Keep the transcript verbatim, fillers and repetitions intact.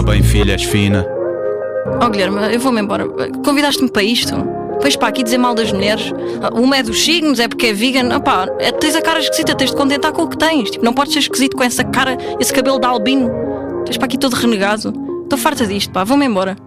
bem, filha, és fina. Oh Guilherme, eu vou-me embora. Convidaste-me para isto? Vais para aqui dizer mal das mulheres? Uma é dos signos, é porque é vegan. Opá, é, tens a cara esquisita, tens de contentar com o que tens. Tipo, não podes ser esquisito com essa cara, esse cabelo de albino. Tens para aqui todo renegado. Estou farta disto, pá, vou-me embora.